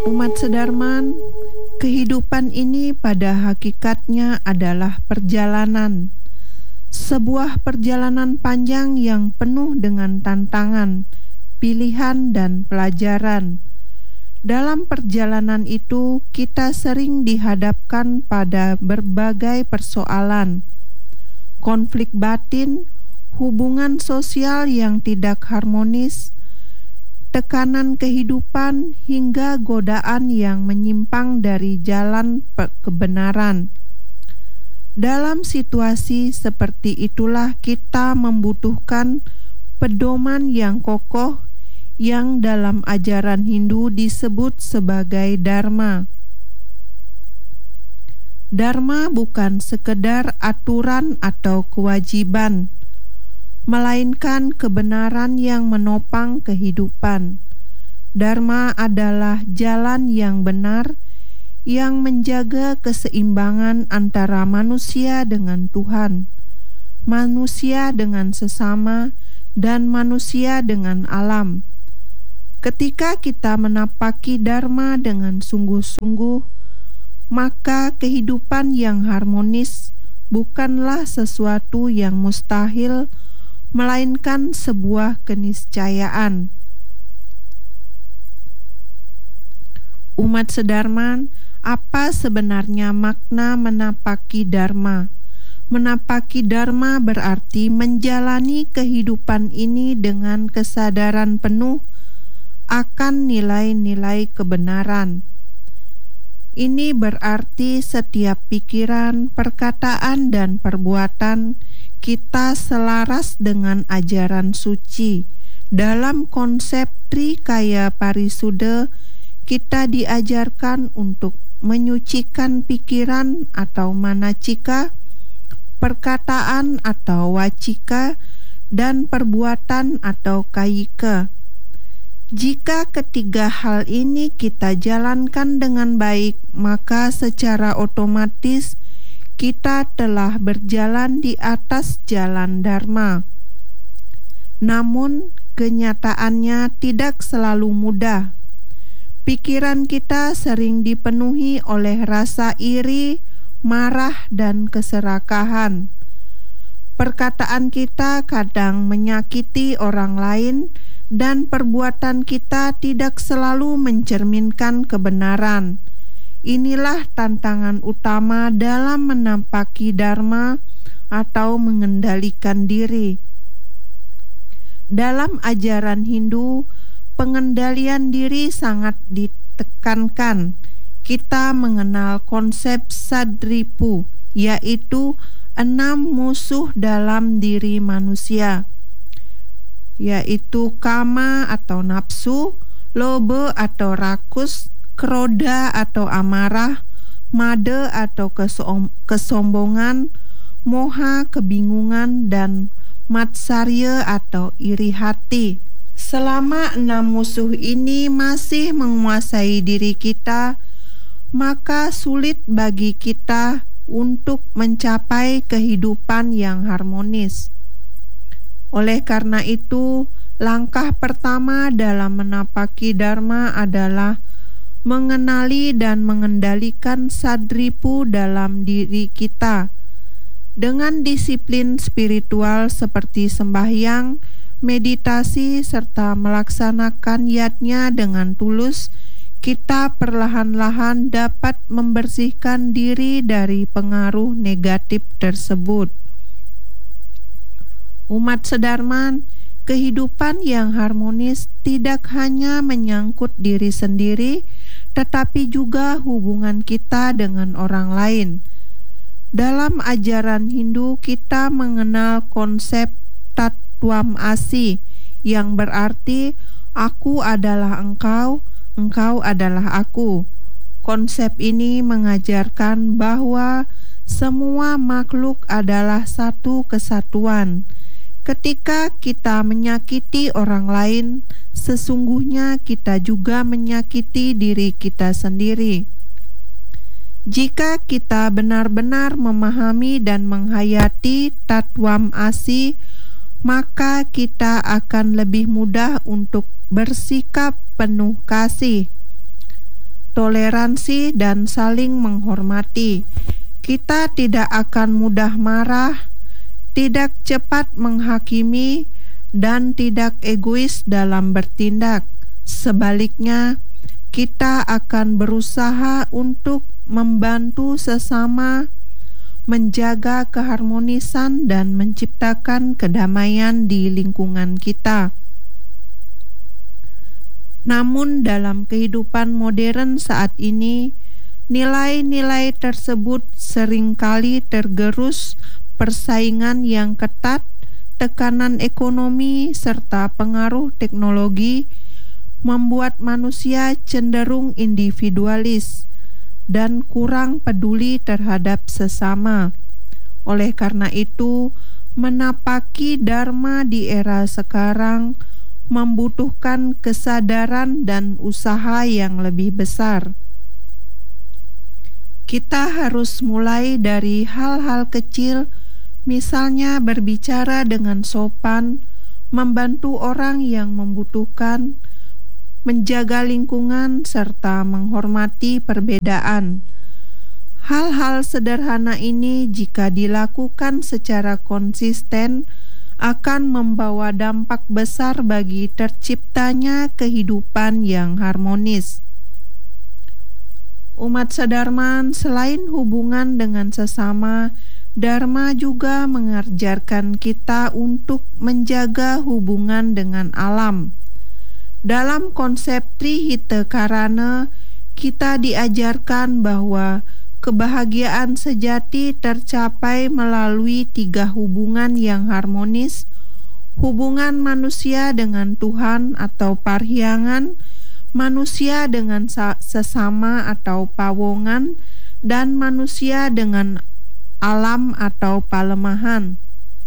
Umat sedarman, kehidupan ini pada hakikatnya adalah perjalanan. Sebuah perjalanan panjang yang penuh dengan tantangan, pilihan, dan pelajaran. Dalam perjalanan itu, kita sering dihadapkan pada berbagai persoalan, konflik batin, hubungan sosial yang tidak harmonis, tekanan kehidupan, hingga godaan yang menyimpang dari jalan kebenaran. Dalam situasi seperti itulah kita membutuhkan pedoman yang kokoh yang dalam ajaran Hindu disebut sebagai dharma. Dharma bukan sekedar aturan atau kewajiban, melainkan kebenaran yang menopang kehidupan. Dharma adalah jalan yang benar yang menjaga keseimbangan antara manusia dengan Tuhan, manusia dengan sesama, dan manusia dengan alam. Ketika kita menapaki dharma dengan sungguh-sungguh, maka kehidupan yang harmonis bukanlah sesuatu yang mustahil, melainkan sebuah keniscayaan. Umat sedarman, apa sebenarnya makna menapaki dharma? Menapaki dharma berarti menjalani kehidupan ini dengan kesadaran penuh akan nilai-nilai kebenaran. Ini berarti setiap pikiran, perkataan, dan perbuatan kita selaras dengan ajaran suci. Dalam konsep Trikaya Parisuddha, kita diajarkan untuk menyucikan pikiran atau manacika, perkataan atau wacika, dan perbuatan atau kayika. Jika ketiga hal ini kita jalankan dengan baik, maka secara otomatis kita telah berjalan di atas jalan dharma. Namun, kenyataannya tidak selalu mudah. Pikiran kita sering dipenuhi oleh rasa iri, marah, dan keserakahan. Perkataan kita kadang menyakiti orang lain, dan perbuatan kita tidak selalu mencerminkan kebenaran. Inilah tantangan utama dalam menapaki dharma atau mengendalikan diri. Dalam ajaran Hindu, pengendalian diri sangat ditekankan. Kita mengenal konsep sadripu, yaitu 6 musuh dalam diri manusia, yaitu kama atau nafsu, loba atau rakus, kroda atau amarah, mada atau kesombongan, moha kebingungan, dan matsarya atau iri hati. Selama 6 musuh ini masih menguasai diri kita, maka sulit bagi kita untuk mencapai kehidupan yang harmonis. Oleh karena itu, langkah pertama dalam menapaki dharma adalah mengenali dan mengendalikan sadripu dalam diri kita. Dengan disiplin spiritual seperti sembahyang, meditasi, serta melaksanakan yatnya dengan tulus, kita perlahan-lahan dapat membersihkan diri dari pengaruh negatif tersebut. Umat sedarman, kehidupan yang harmonis tidak hanya menyangkut diri sendiri, tetapi juga hubungan kita dengan orang lain. Dalam ajaran Hindu, kita mengenal konsep Tattwam Asi, yang berarti aku adalah engkau, engkau adalah aku. Konsep ini mengajarkan bahwa semua makhluk adalah satu kesatuan. Ketika kita menyakiti orang lain, sesungguhnya kita juga menyakiti diri kita sendiri. Jika kita benar-benar memahami dan menghayati Tattwam Asi, maka kita akan lebih mudah untuk bersikap penuh kasih. toleransi, dan saling menghormati. Kita tidak akan mudah marah, tidak cepat menghakimi, dan tidak egois dalam bertindak. Sebaliknya, kita akan berusaha untuk membantu sesama, menjaga keharmonisan, dan menciptakan kedamaian di lingkungan kita. Namun dalam kehidupan modern saat ini, nilai-nilai tersebut seringkali tergerus persaingan yang ketat, tekanan ekonomi, serta pengaruh teknologi membuat manusia cenderung individualis dan kurang peduli terhadap sesama. Oleh karena itu, menapaki dharma di era sekarang membutuhkan kesadaran dan usaha yang lebih besar. Kita harus mulai dari hal-hal kecil, misalnya berbicara dengan sopan, membantu orang yang membutuhkan, menjaga lingkungan, serta menghormati perbedaan. Hal-hal sederhana ini jika dilakukan secara konsisten akan membawa dampak besar bagi terciptanya kehidupan yang harmonis. Umat sedarman, selain hubungan dengan sesama, Dharma juga mengajarkan kita untuk menjaga hubungan dengan alam. Dalam konsep Trihita Karana, kita diajarkan bahwa kebahagiaan sejati tercapai melalui 3 hubungan yang harmonis: hubungan manusia dengan Tuhan atau parhyangan, manusia dengan sesama atau pawongan, dan manusia dengan alam atau palemahan.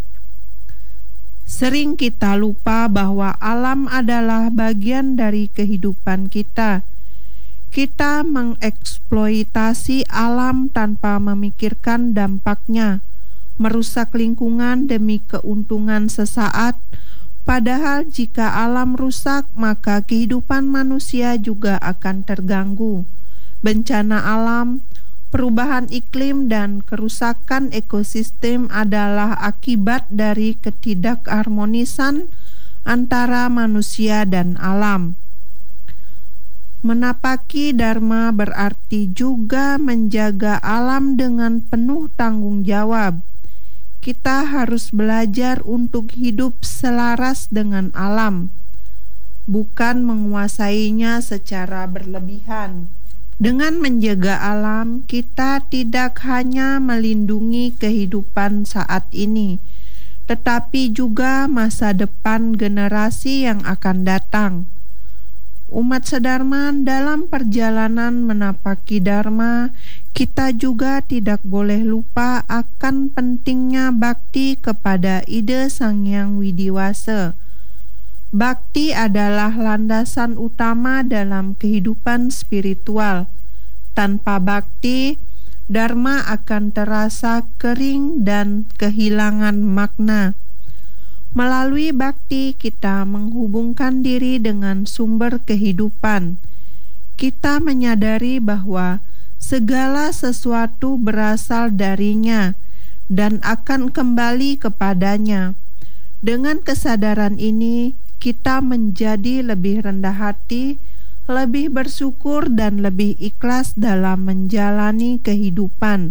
Sering kita lupa bahwa alam adalah bagian dari kehidupan kita. Kita mengeksploitasi alam tanpa memikirkan dampaknya, merusak lingkungan demi keuntungan sesaat. Padahal jika alam rusak, maka kehidupan manusia juga akan terganggu. Bencana alam, perubahan iklim, dan kerusakan ekosistem adalah akibat dari ketidakharmonisan antara manusia dan alam. Menapaki dharma berarti juga menjaga alam dengan penuh tanggung jawab. Kita harus belajar untuk hidup selaras dengan alam, bukan menguasainya secara berlebihan. Dengan menjaga alam, kita tidak hanya melindungi kehidupan saat ini, tetapi juga masa depan generasi yang akan datang. Umat sedarman, dalam perjalanan menapaki dharma, kita juga tidak boleh lupa akan pentingnya bakti kepada ide Sang Hyang Widiwasa. Bakti adalah landasan utama dalam kehidupan spiritual. Tanpa bakti, dharma akan terasa kering dan kehilangan makna. Melalui bakti, kita menghubungkan diri dengan sumber kehidupan. Kita menyadari bahwa segala sesuatu berasal darinya dan akan kembali kepadanya. Dengan kesadaran ini, kita menjadi lebih rendah hati, lebih bersyukur, dan lebih ikhlas dalam menjalani kehidupan.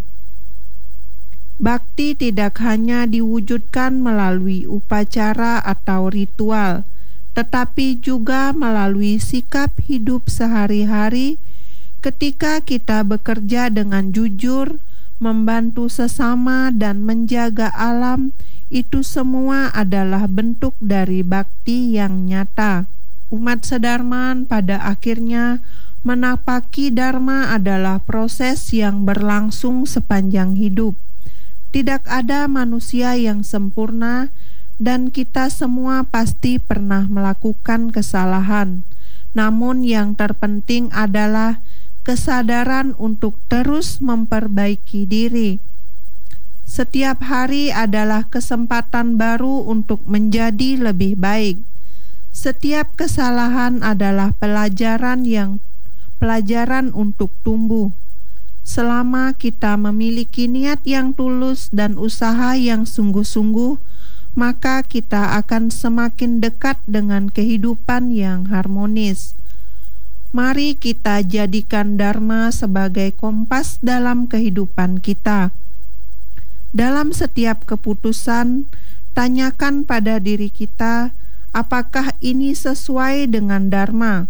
Bakti tidak hanya diwujudkan melalui upacara atau ritual, tetapi juga melalui sikap hidup sehari-hari. Ketika kita bekerja dengan jujur, membantu sesama, dan menjaga alam, itu semua adalah bentuk dari bakti yang nyata. Umat sedarman, pada akhirnya menapaki dharma adalah proses yang berlangsung sepanjang hidup. Tidak ada manusia yang sempurna, dan kita semua pasti pernah melakukan kesalahan. Namun yang terpenting adalah kesadaran untuk terus memperbaiki diri. Setiap hari adalah kesempatan baru untuk menjadi lebih baik. Setiap kesalahan adalah pelajaran yang pelajaran untuk tumbuh. Selama kita memiliki niat yang tulus dan usaha yang sungguh-sungguh, maka kita akan semakin dekat dengan kehidupan yang harmonis. Mari kita jadikan Dharma sebagai kompas dalam kehidupan kita. Dalam setiap keputusan, tanyakan pada diri kita, apakah ini sesuai dengan Dharma?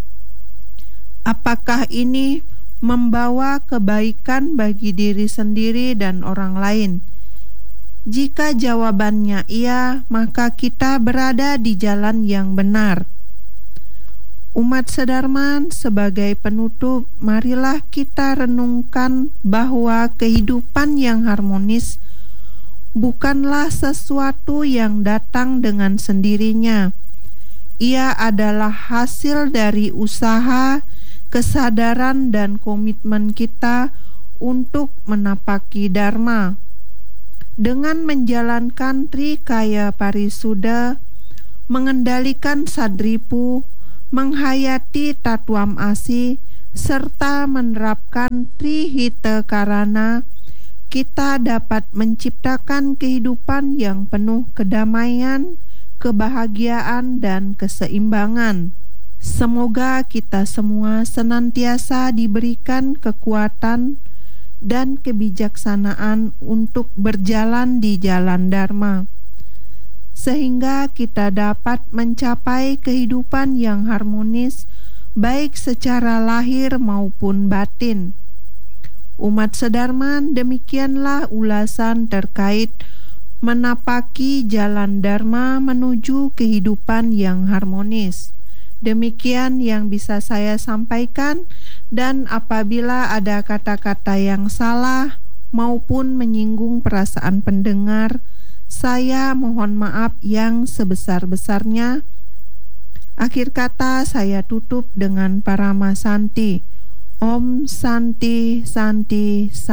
Apakah ini membawa kebaikan bagi diri sendiri dan orang lain? Jika jawabannya iya, maka kita berada di jalan yang benar. Umat Sedarman, sebagai penutup, marilah kita renungkan bahwa kehidupan yang harmonis bukanlah sesuatu yang datang dengan sendirinya. Ia adalah hasil dari usaha, kesadaran, dan komitmen kita untuk menapaki Dharma. Dengan menjalankan Trikaya Parisuddha, mengendalikan Sadripu, menghayati Tatwam Asi, serta menerapkan Trihita Karana, kita dapat menciptakan kehidupan yang penuh kedamaian, kebahagiaan, dan keseimbangan. Semoga kita semua senantiasa diberikan kekuatan dan kebijaksanaan untuk berjalan di jalan Dharma, sehingga kita dapat mencapai kehidupan yang harmonis, baik secara lahir maupun batin. Umat Sedarman, demikianlah ulasan terkait menapaki jalan Dharma menuju kehidupan yang harmonis. Demikian yang bisa saya sampaikan, dan apabila ada kata-kata yang salah maupun menyinggung perasaan pendengar, saya mohon maaf yang sebesar-besarnya. Akhir kata saya tutup dengan Parama Santi. Om Santi Santi Santi.